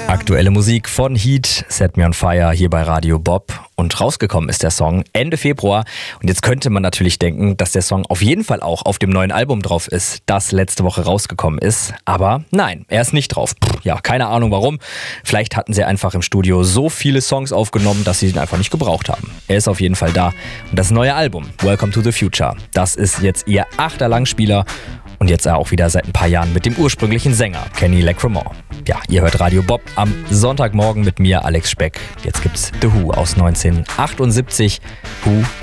Aktuelle Musik von Heat, Set Me On Fire hier bei Radio Bob. Und rausgekommen ist der Song Ende Februar. Und jetzt könnte man natürlich denken, dass der Song auf jeden Fall auch auf dem neuen Album drauf ist, das letzte Woche rausgekommen ist. Aber nein, er ist nicht drauf. Ja, keine Ahnung warum. Vielleicht hatten sie einfach im Studio so viele Songs aufgenommen, dass sie ihn einfach nicht gebraucht haben. Er ist auf jeden Fall da. Und das neue Album, Welcome to the Future, das ist jetzt ihr 8. Langspieler. Und jetzt auch wieder seit ein paar Jahren mit dem ursprünglichen Sänger, Kenny Leckremont. Ja, ihr hört Radio Bob am Sonntagmorgen mit mir, Alex Speck. Jetzt gibt's The Who aus 1978. Who